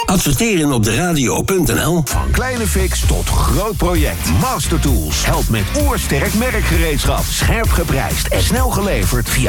Adverteren op de radio.nl. Van kleine fix tot groot project. Master Tools helpt met oersterk merkgereedschap. Scherp geprijsd en snel geleverd via